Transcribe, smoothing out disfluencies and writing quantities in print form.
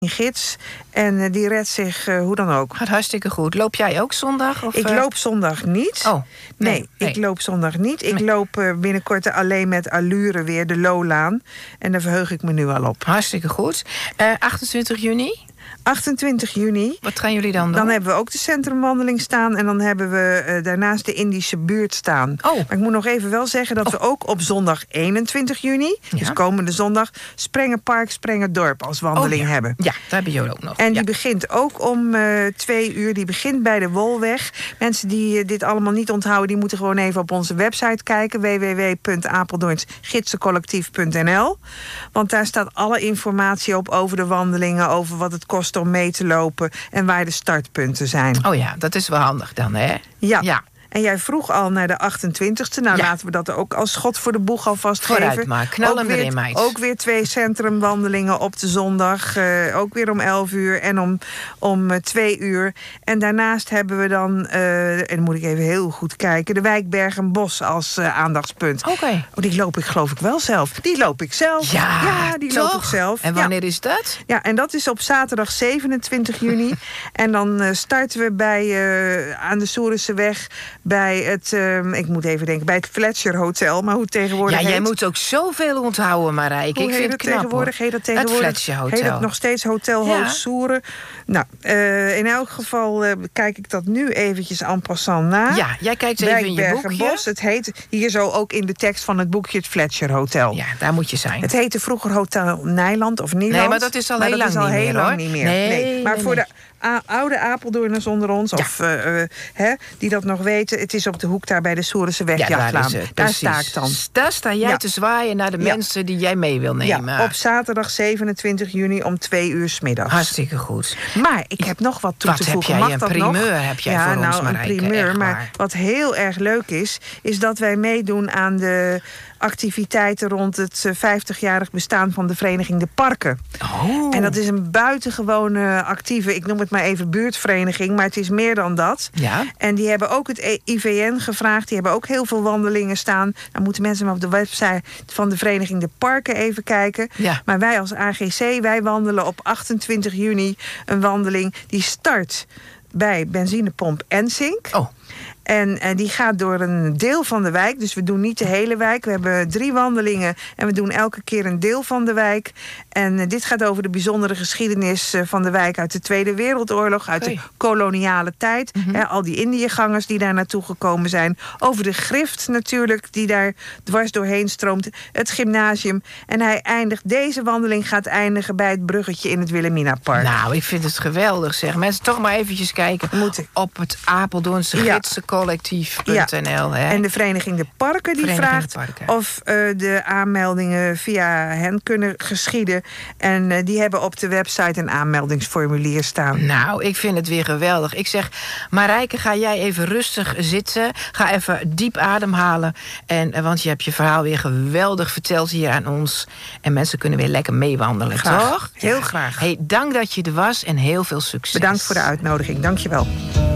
gids. En die redt zich hoe dan ook. Gaat hartstikke goed. Loop jij ook zondag? Of, ik loop zondag niet. Oh, nee, ik loop zondag niet. Ik loop binnenkort alleen met Allure weer de Lolaan. En daar verheug ik me nu al op. Hartstikke goed. 28 juni? 28 juni. Wat gaan jullie dan doen? Dan hebben we ook de centrumwandeling staan. En dan hebben we daarnaast de Indische buurt staan. Oh. Maar ik moet nog even wel zeggen dat we ook op zondag 21 juni... dus komende zondag, Sprengenpark, Sprengerdorp als wandeling hebben. Ja, daar hebben jullie ook nog. En die begint ook om 2 uur. Die begint bij de Wolweg. Mensen die dit allemaal niet onthouden... die moeten gewoon even op onze website kijken. www.apeldoornsgidsencollectief.nl. Want daar staat alle informatie op over de wandelingen... over wat het kost om mee te lopen en waar de startpunten zijn. Oh ja, dat is wel handig dan, hè? Ja. En jij vroeg al naar de 28e. Nou, laten we dat ook als schot voor de boeg alvast geven. Vooruit maar, knal hem erin, meid. Ook weer 2 centrumwandelingen op de zondag. Ook weer om 11 uur en om 2 uur. En daarnaast hebben we dan, en dan moet ik even heel goed kijken... de wijk Bergenbos als aandachtspunt. Oké. Oh, die loop ik geloof ik wel zelf. Die loop ik zelf. Ja, die toch? loop ik zelf. En wanneer is dat? Ja, en dat is op zaterdag 27 juni. En dan starten we aan de Soerenseweg... bij het, ik moet even denken, bij het Fletcher Hotel. Maar hoe het tegenwoordig heet. Jij moet ook zoveel onthouden, Marijke. Ik vind het knap, tegenwoordig? Heet dat tegenwoordig? Het Fletcher Hotel. Heet het nog steeds Hotel Hoogsoeren? Nou, in elk geval kijk ik dat nu eventjes en passant na. Ja, jij kijkt even in je boekje. Het heet hier zo ook in de tekst van het boekje het Fletcher Hotel. Ja, daar moet je zijn. Het heette vroeger Hotel Nijland of Nieland. Nee, maar dat is al heel lang niet meer. Nee, maar voor de oude Apeldoorners onder ons, of die dat nog weten... het is op de hoek daar bij de Soerenseweg Jachtlaan. Daar sta ik dan. Daar sta jij te zwaaien naar de mensen die jij mee wil nemen. Ja, op zaterdag 27 juni om 2 uur 's middags. Hartstikke goed. Maar ik heb nog wat toe te voegen. Mag dat nog? Een primeur heb jij voor ons, Marijke. Een primeur. Maar wat heel erg leuk is dat wij meedoen aan de activiteiten rond het 50-jarig bestaan van de Vereniging De Parken. Oh. En dat is een buitengewone actieve, ik noem het maar even buurtvereniging, maar het is meer dan dat. Ja. En die hebben ook het IVN gevraagd, die hebben ook heel veel wandelingen staan. Dan moeten mensen maar op de website van de Vereniging De Parken even kijken. Ja. Maar wij als AGC, wij wandelen op 28 juni een wandeling die start bij benzinepomp Ensink. Oh. En die gaat door een deel van de wijk. Dus we doen niet de hele wijk. We hebben 3 wandelingen en we doen elke keer een deel van de wijk. En dit gaat over de bijzondere geschiedenis van de wijk uit de Tweede Wereldoorlog. Uit de koloniale tijd. Al die Indiëgangers die daar naartoe gekomen zijn. Over de Grift natuurlijk, die daar dwars doorheen stroomt. Het gymnasium. En deze wandeling gaat eindigen bij het bruggetje in het Wilhelminapark. Nou, ik vind het geweldig, zeg. Mensen, toch maar eventjes kijken op het Apeldoornse Gidsencollectief.nl. En de Vereniging De Parken die vraagt of de aanmeldingen via hen kunnen geschieden. En die hebben op de website een aanmeldingsformulier staan. Nou, ik vind het weer geweldig. Ik zeg, Marijke, ga jij even rustig zitten. Ga even diep ademhalen. Want je hebt je verhaal weer geweldig verteld hier aan ons. En mensen kunnen weer lekker meewandelen, graag. Toch? Heel graag. Hey, dank dat je er was en heel veel succes. Bedankt voor de uitnodiging. Dank je wel.